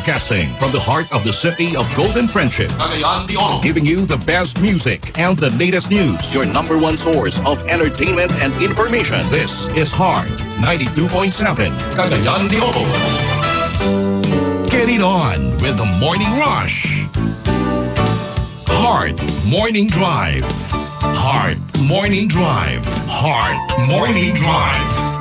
Broadcasting from the heart of the city of Golden Friendship. Cagayan de Oro. Giving you the best music and the latest news. Your number one source of entertainment and information. This is Heart 92.7. Cagayan de Oro. Get it on with the Morning Rush. Heart Morning Drive. Heart Morning Drive. Heart Morning Drive.